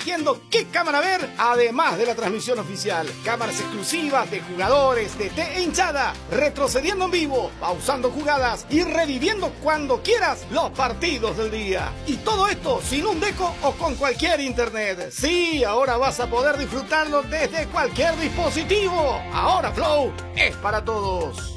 eligiendo qué cámara ver, además de la transmisión oficial. Cámaras exclusivas de jugadores, DT e hinchada, retrocediendo en vivo, pausando jugadas y reviviendo cuando quieras los partidos del día. Y todo esto sin un deco o con cualquier internet. Sí, ahora vas a poder disfrutarlo desde cualquier dispositivo. Ahora Flow es para todos.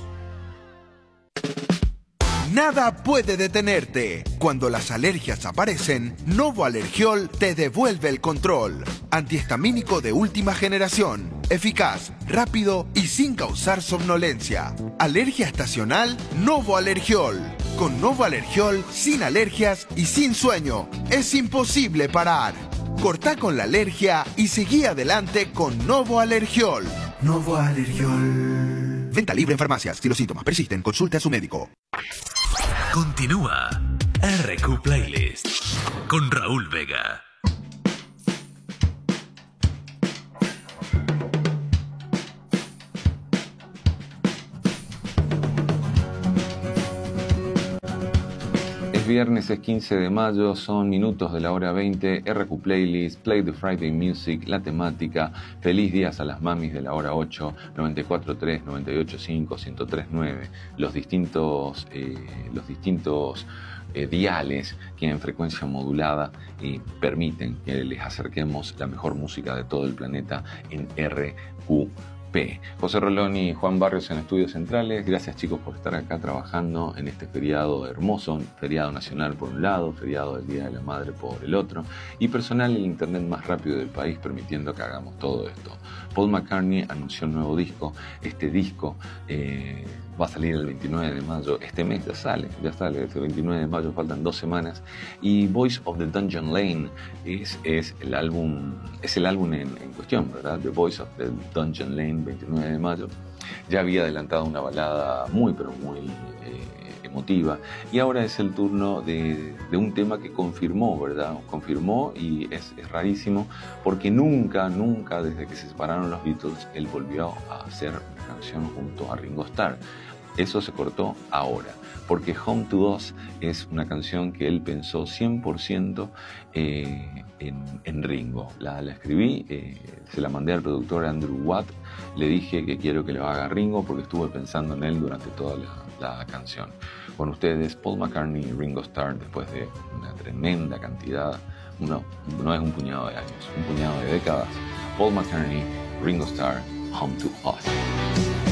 Nada puede detenerte. Cuando las alergias aparecen, Novo Alergiol te devuelve el control. Antihistamínico de última generación. Eficaz, rápido y sin causar somnolencia. Alergia estacional, Novo Alergiol. Con Novo Alergiol, sin alergias y sin sueño, es imposible parar. Cortá con la alergia y seguí adelante con Novo Alergiol. Novo Alergiol. Venta libre en farmacias. Si los síntomas persisten, consulte a su médico. Continúa RQ Playlist con Raúl Vega. Es viernes, es 15 de mayo, son minutos de la hora 20, RQ Playlist, Play the Friday Music, la temática, feliz días a las mamis de la hora 8, 94.3, 98.5, 103.9, los distintos diales que en frecuencia modulada permiten que les acerquemos la mejor música de todo el planeta en RQ. José Rolón y Juan Barrios en Estudios Centrales. Gracias, chicos, por estar acá trabajando en este feriado hermoso, feriado nacional por un lado, feriado del Día de la Madre por el otro, y personal, el internet más rápido del país, permitiendo que hagamos todo esto. Paul McCartney anunció un nuevo disco. Este disco va a salir el 29 de mayo. Este mes ya sale, el 29 de mayo, faltan 2 semanas. Y Voice of the Dungeon Lane es el álbum en cuestión, ¿verdad? The Voice of the Dungeon Lane, 29 de mayo. Ya había adelantado una balada muy emotiva, y ahora es el turno de un tema que confirmó, ¿verdad? Confirmó, y es rarísimo, porque nunca desde que se separaron los Beatles él volvió a hacer una canción junto a Ringo Starr. Eso se cortó ahora, porque Home to Us es una canción que él pensó 100% en Ringo. La escribí, se la mandé al productor Andrew Watt, le dije que quiero que lo haga Ringo porque estuve pensando en él durante toda la canción. Con ustedes, Paul McCartney y Ringo Starr, después de una tremenda cantidad, no es un puñado de años, un puñado de décadas. Paul McCartney, Ringo Starr, Home to Us.